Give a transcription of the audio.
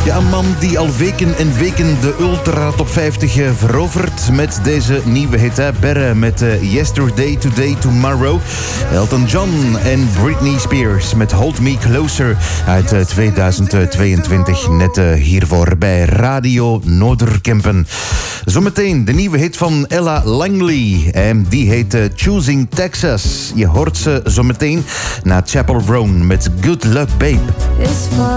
Ja, een man die al weken en weken de Ultra Top 50 verovert met deze nieuwe hit. Berre met Yesterday, Today, Tomorrow. Elton John en Britney Spears met Hold Me Closer uit 2022. Net hiervoor bij Radio Noorderkempen. Zometeen de nieuwe hit van Ella Langley. En die heet Choosing Texas. Je hoort ze zometeen na Chapel Roan met Good Luck Babe.